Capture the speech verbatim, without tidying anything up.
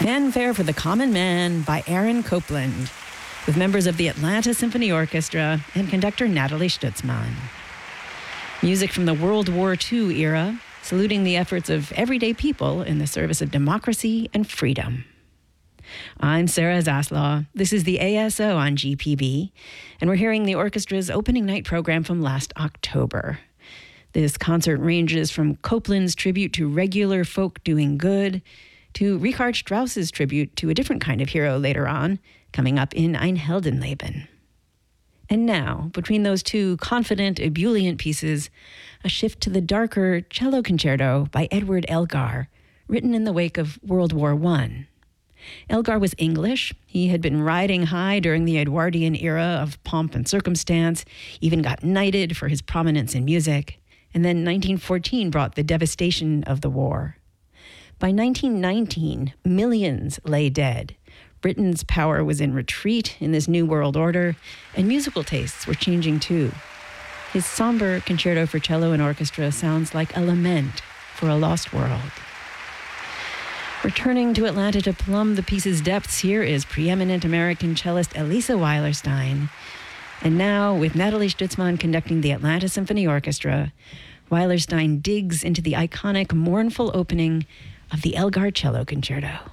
Fanfare for the Common Man by Aaron Copland, with members of the Atlanta Symphony Orchestra and conductor Natalie Stutzman. Music from the World War Two era, saluting the efforts of everyday people in the service of democracy and freedom. I'm Sarah Zaslaw. This is the A S O on G P B, and we're hearing the orchestra's opening night program from last October. This concert ranges from Copland's tribute to regular folk doing good to Richard Strauss's tribute to a different kind of hero later on, coming up in Ein Heldenleben. And now, between those two confident, ebullient pieces, a shift to the darker cello concerto by Edward Elgar, written in the wake of World War One. Elgar was English. He had been riding high during the Edwardian era of pomp and circumstance, even got knighted for his prominence in music, and then nineteen fourteen brought the devastation of the war. By nineteen nineteen, millions lay dead. Britain's power was in retreat in this new world order, and musical tastes were changing too. His somber concerto for cello and orchestra sounds like a lament for a lost world. Returning to Atlanta to plumb the piece's depths, here is preeminent American cellist Elisa Weilerstein. And now, with Natalie Stutzman conducting the Atlanta Symphony Orchestra, Weilerstein digs into the iconic mournful opening of the Elgar Cello Concerto.